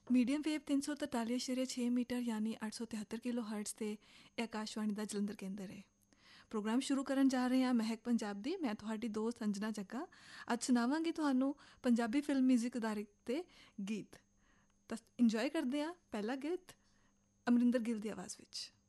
Medium wave 343.6 metre ਯਾਨੀ 873 kilo hertz 'ਤੇ ਇਹ ਆਕਾਸ਼ਵਾਣੀ ਦਾ ਜਲੰਧਰ ਕੇਂਦਰ ਹੈ। ਪ੍ਰੋਗਰਾਮ ਸ਼ੁਰੂ ਕਰਨ ਜਾ ਰਹੇ ਹਾਂ ਮਹਿਕ ਪੰਜਾਬ ਦੀ। ਮੈਂ ਤੁਹਾਡੀ ਦੋਸਤ ਅੰਜਨਾ ਜੱਗਾ। ਅੱਜ ਸੁਣਾਵਾਂਗੀ ਤੁਹਾਨੂੰ ਪੰਜਾਬੀ ਫਿਲਮ ਮਿਊਜ਼ਿਕ ਅਧਾਰਿਤ 'ਤੇ ਗੀਤ। ਤਾਂ ਇੰਜੋਏ ਕਰਦੇ ਹਾਂ ਪਹਿਲਾ ਗੀਤ ਅਮਰਿੰਦਰ ਗਿੱਲ ਦੀ ਆਵਾਜ਼ ਵਿੱਚ।